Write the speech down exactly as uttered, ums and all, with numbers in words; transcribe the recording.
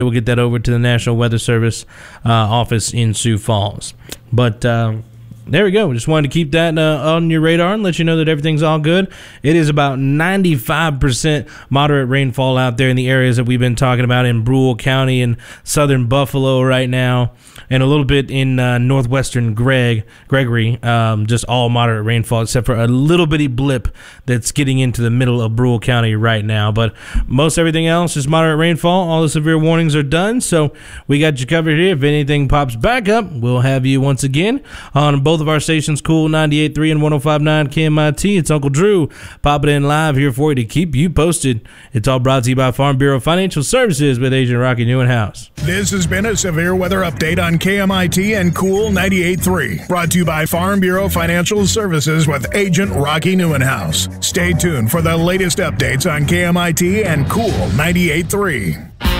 We'll get that over to the National Weather Service uh, office in Sioux Falls. But uh, there we go. Just wanted to keep that uh, on your radar and let you know that everything's all good. It is about ninety-five percent moderate rainfall out there in the areas that we've been talking about in Brule County and southern Buffalo right now, and a little bit in uh, northwestern Greg, Gregory, um, just all moderate rainfall except for a little bitty blip that's getting into the middle of Brule County right now. But most everything else is moderate rainfall. All the severe warnings are done, so we got you covered here. If anything pops back up, we'll have you once again on both of our stations, Cool ninety-eight point three and one oh five point nine K M I T. It's Uncle Drew popping in live here for you to keep you posted. It's all brought to you by Farm Bureau Financial Services with Agent Rocky Newenhouse. This has been a severe weather update on K M I T and Cool ninety-eight point three, brought to you by Farm Bureau Financial Services with Agent Rocky Newenhouse. Stay tuned for the latest updates on K M I T and Cool ninety-eight point three.